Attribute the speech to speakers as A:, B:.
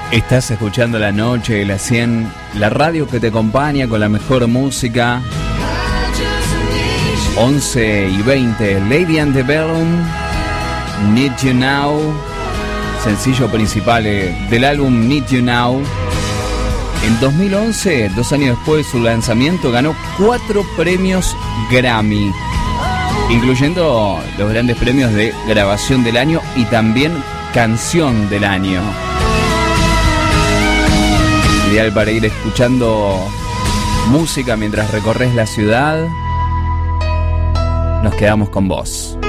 A: Estás escuchando La Noche de la 100, la radio que te acompaña con la mejor música. 11:20, Lady Antebellum, Need You Now, sencillo principal del álbum Need You Now. En 2011, 2 años después de su lanzamiento, ganó 4 premios Grammy, incluyendo los grandes premios de grabación del año y también canción del año. Ideal para ir escuchando música mientras recorres la ciudad. Nos quedamos con vos.